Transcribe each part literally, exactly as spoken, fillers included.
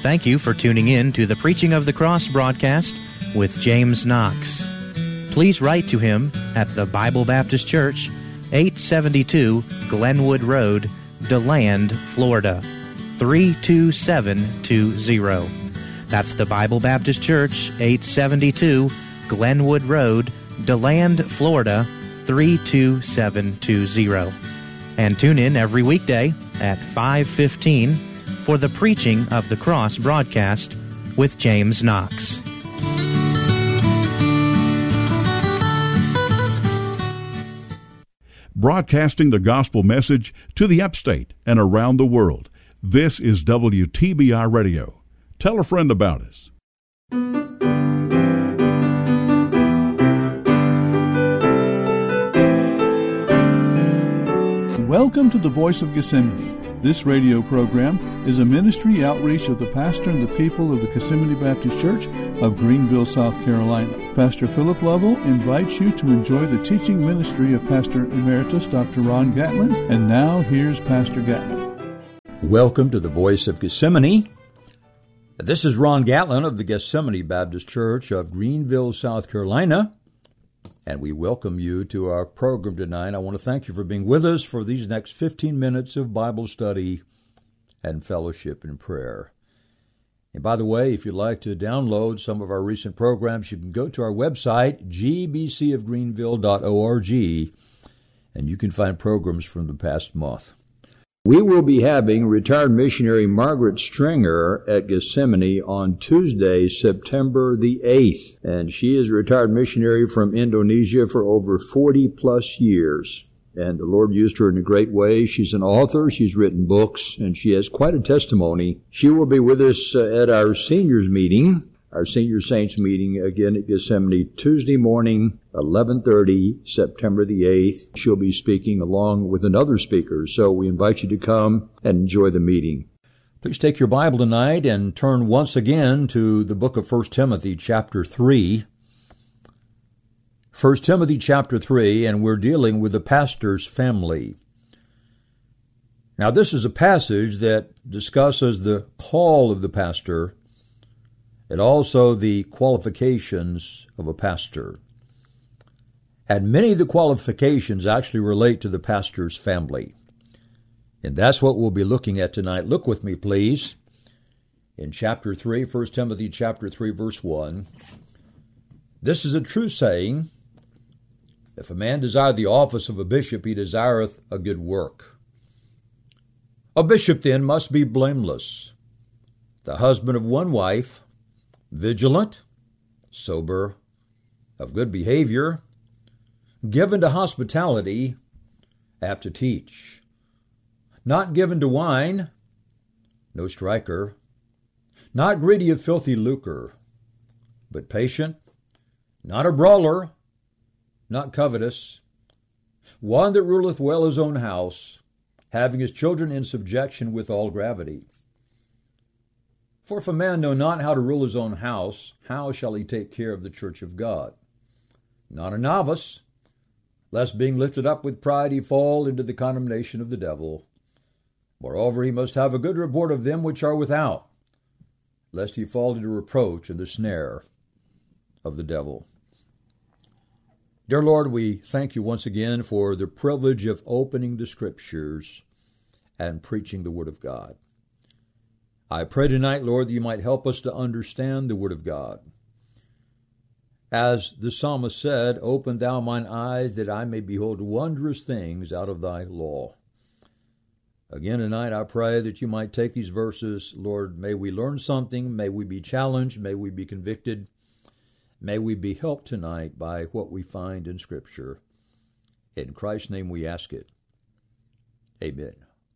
Thank you for tuning in to the Preaching of the Cross broadcast with James Knox. Please write to him at the Bible Baptist Church, eight seventy-two Glenwood Road, DeLand, Florida, three two seven two zero. That's the Bible Baptist Church, eight seventy-two Glenwood Road, DeLand, Florida, three two seven two zero. And tune in every weekday at five fifteen for the Preaching of the Cross broadcast with James Knox. Broadcasting the gospel message to the upstate and around the world. This is W T B R Radio. Tell a friend about us. Welcome to the Voice of Gethsemane. This radio program is a ministry outreach of the pastor and the people of the Gethsemane Baptist Church of Greenville, South Carolina. Pastor Philip Lovell invites you to enjoy the teaching ministry of Pastor Emeritus Doctor Ron Gatlin. And now, here's Pastor Gatlin. Welcome to the Voice of Gethsemane. This is Ron Gatlin of the Gethsemane Baptist Church of Greenville, South Carolina. And we welcome you to our program tonight. I want to thank you for being with us for these next fifteen minutes of Bible study and fellowship and prayer. And by the way, if you'd like to download some of our recent programs, you can go to our website, g b c of greenville dot org, and you can find programs from the past month. We will be having retired missionary Margaret Stringer at Gethsemane on Tuesday, September the eighth. And she is a retired missionary from Indonesia for over forty plus years. And the Lord used her in a great way. She's an author, she's written books, and she has quite a testimony. She will be with us uh, at our seniors meeting, our senior saints meeting again at Gethsemane Tuesday morning, eleven thirty, September the eighth. She'll be speaking along with another speaker, so we invite you to come and enjoy the meeting. Please take your Bible tonight and turn once again to the book of First Timothy chapter three. First Timothy chapter three, and we're dealing with the pastor's family. Now, this is a passage that discusses the call of the pastor and also the qualifications of a pastor. And many of the qualifications actually relate to the pastor's family. And that's what we'll be looking at tonight. Look with me, please, in chapter three, First Timothy chapter three, verse one. This is a true saying, if a man desire the office of a bishop, he desireth a good work. A bishop, then, must be blameless, the husband of one wife, vigilant, sober, of good behavior, given to hospitality, apt to teach, not given to wine, no striker, not greedy of filthy lucre, but patient, not a brawler, not covetous, one that ruleth well his own house, having his children in subjection with all gravity. For if a man know not how to rule his own house, how shall he take care of the church of God? Not a novice, lest being lifted up with pride he fall into the condemnation of the devil. Moreover, he must have a good report of them which are without, lest he fall into reproach and the snare of the devil. Dear Lord, we thank you once again for the privilege of opening the Scriptures and preaching the Word of God. I pray tonight, Lord, that you might help us to understand the Word of God. As the psalmist said, open thou mine eyes that I may behold wondrous things out of thy law. Again tonight, I pray that you might take these verses, Lord, may we learn something, may we be challenged, may we be convicted, may we be helped tonight by what we find in Scripture. In Christ's name we ask it. Amen.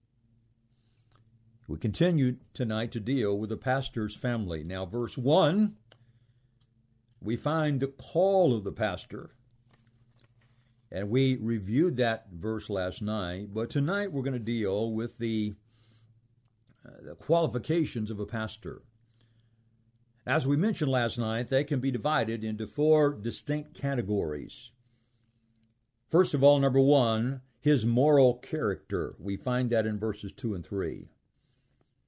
We continue tonight to deal with the pastor's family. Now, verse one, we find the call of the pastor. And we reviewed that verse last night, but tonight we're going to deal with the, uh, the qualifications of a pastor. As we mentioned last night, they can be divided into four distinct categories. First of all, number one, his moral character. We find that in verses two and three.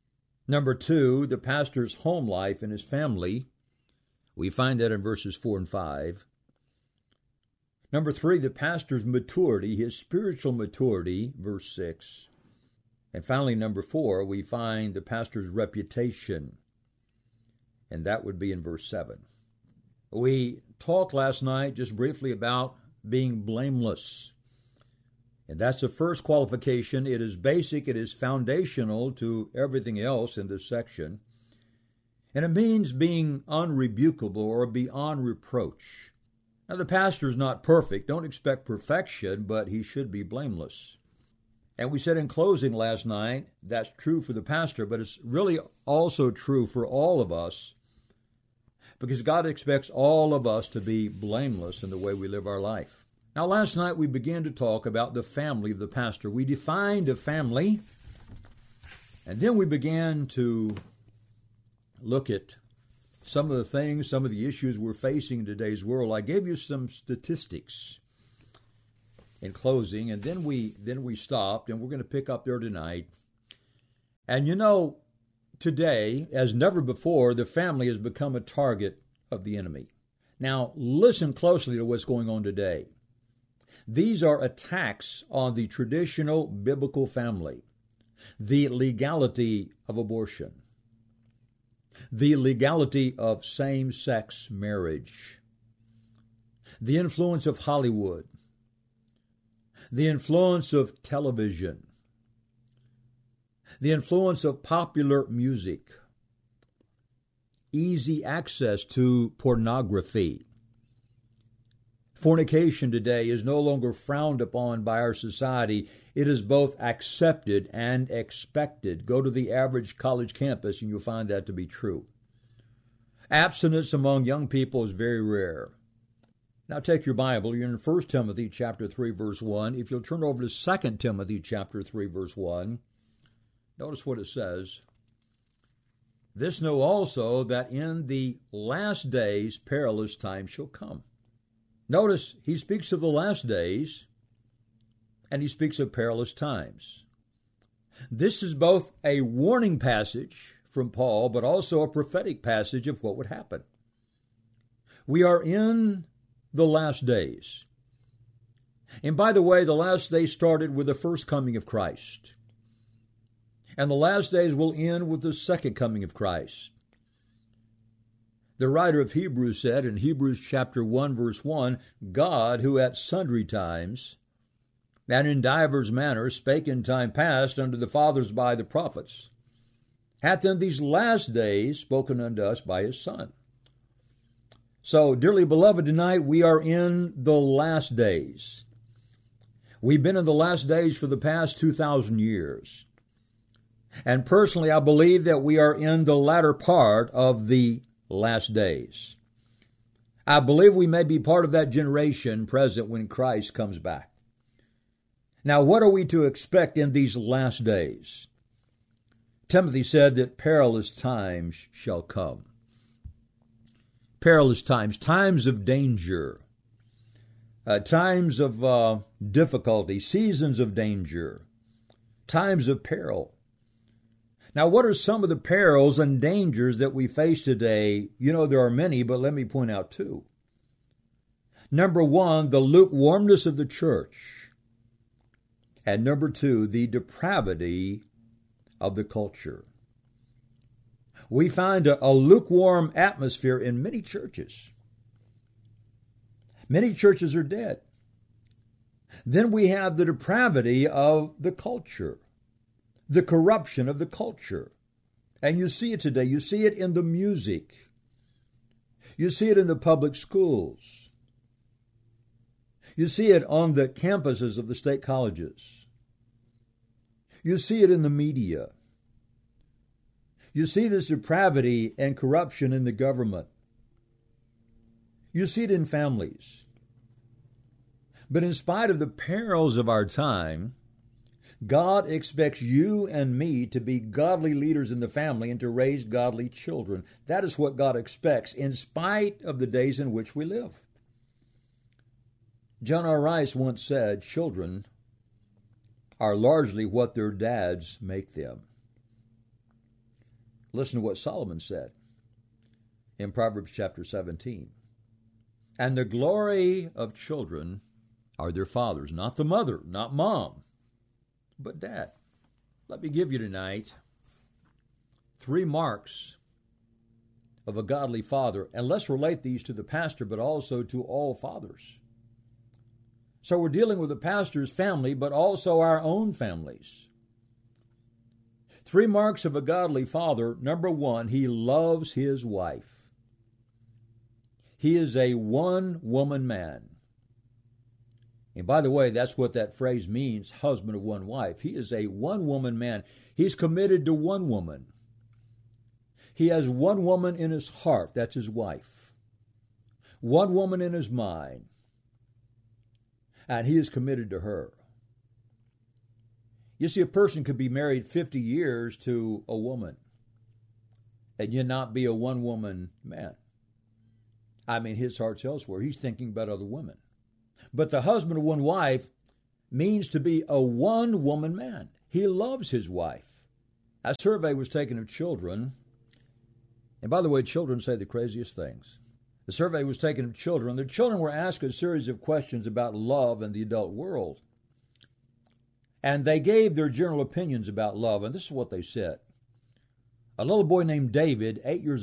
Number two, the pastor's home life and his family. We find that in verses four and five. Number three, the pastor's maturity, his spiritual maturity, verse six. And finally, number four, we find the pastor's reputation, and that would be in verse seven. We talked last night just briefly about being blameless. And that's the first qualification. It is basic, it is foundational to everything else in this section. And it means being unrebukable or beyond reproach. Now, the pastor is not perfect. Don't expect perfection, but he should be blameless. And we said in closing last night, that's true for the pastor, but it's really also true for all of us, because God expects all of us to be blameless in the way we live our life. Now, last night we began to talk about the family of the pastor. We defined a family, and then we began to look at some of the things, some of the issues we're facing in today's world. I gave you some statistics in closing, and then we then we stopped, and we're going to pick up there tonight. And you know, today, as never before, the family has become a target of the enemy. Now, listen closely to what's going on today. These are attacks on the traditional biblical family, the legality of abortion, the legality of same-sex marriage, the influence of Hollywood, the influence of television, the influence of popular music, easy access to pornography. Fornication today is no longer frowned upon by our society. It is both accepted and expected. Go to the average college campus and you'll find that to be true. Abstinence among young people is very rare. Now take your Bible. You're in First Timothy chapter three, verse one. If you'll turn over to Second Timothy chapter three, verse one, notice what it says. This know also that in the last days perilous times shall come. Notice he speaks of the last days, and he speaks of perilous times. This is both a warning passage from Paul, but also a prophetic passage of what would happen. We are in the last days. And by the way, the last days started with the first coming of Christ. And the last days will end with the second coming of Christ. The writer of Hebrews said in Hebrews chapter one, verse one, God, who at sundry times and in divers manners spake in time past unto the fathers by the prophets, hath in these last days spoken unto us by his Son. So, dearly beloved, tonight we are in the last days. We've been in the last days for the past two thousand years. And personally, I believe that we are in the latter part of the last days. I believe we may be part of that generation present when Christ comes back. Now, what are we to expect in these last days? Timothy said that perilous times shall come. Perilous times, times of danger, uh, times of uh, difficulty, seasons of danger, times of peril. Now, what are some of the perils and dangers that we face today? You know, there are many, but let me point out two. Number one, the lukewarmness of the church. And number two, the depravity of the culture. We find a, a lukewarm atmosphere in many churches. Many churches are dead. Then we have the depravity of the culture. The corruption of the culture. And you see it today. You see it in the music. You see it in the public schools. You see it on the campuses of the state colleges. You see it in the media. You see this depravity and corruption in the government. You see it in families. But in spite of the perils of our time, God expects you and me to be godly leaders in the family and to raise godly children. That is what God expects in spite of the days in which we live. John R. Rice once said, children are largely what their dads make them. Listen to what Solomon said in Proverbs chapter seventeen. And the glory of children are their fathers, not the mother, not mom, but dad. Let me give you tonight three marks of a godly father, and let's relate these to the pastor, but also to all fathers. So we're dealing with the pastor's family, but also our own families. Three marks of a godly father. Number one, he loves his wife. He is a one-woman man. And by the way, that's what that phrase means, husband of one wife. He is a one-woman man. He's committed to one woman. He has one woman in his heart, that's his wife. One woman in his mind. And he is committed to her. You see, a person could be married fifty years to a woman and yet not be a one-woman man. I mean, his heart's elsewhere. He's thinking about other women. But the husband of one wife means to be a one-woman man. He loves his wife. A survey was taken of children. And by the way, children say the craziest things. The survey was taken of children. The children were asked a series of questions about love and the adult world. And they gave their general opinions about love. And this is what they said. A little boy named David, eight years